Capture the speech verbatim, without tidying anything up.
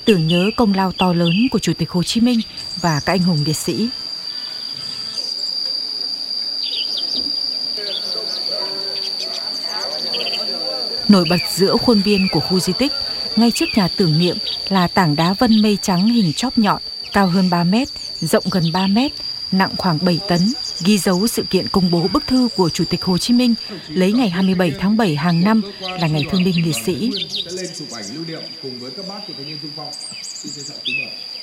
tưởng nhớ công lao to lớn của Chủ tịch Hồ Chí Minh và các anh hùng liệt sĩ. Nổi bật giữa khuôn viên của khu di tích, ngay trước nhà tưởng niệm là tảng đá vân mây trắng hình chóp nhọn, cao hơn ba mét, rộng gần ba mét, nặng khoảng bảy tấn, ghi dấu sự kiện công bố bức thư của Chủ tịch Hồ Chí Minh lấy ngày hai mươi bảy tháng bảy hàng năm là ngày thương binh liệt sĩ.